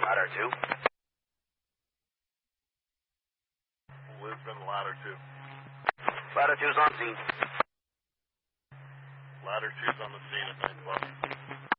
Ladder 2. Lisbon, ladder 2. Ladder 2's on scene. Ladder 2's on the scene at 9 o'clock.